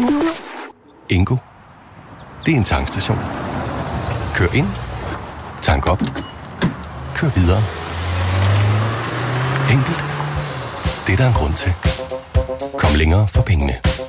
Ingo. Det er en tankstation. Kør ind. Tank op. Kør videre. Enkelt. Det er der en grund til. Kom længere for pengene.